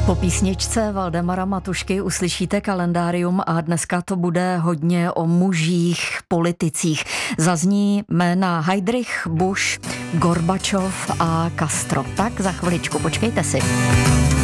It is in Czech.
Po písničce Valdemara Matušky uslyšíte kalendárium a dneska to bude hodně o mužích, politicích. Zazní jména Heydrich, Bush, Gorbačov a Castro. Tak za chviličku, počkejte si.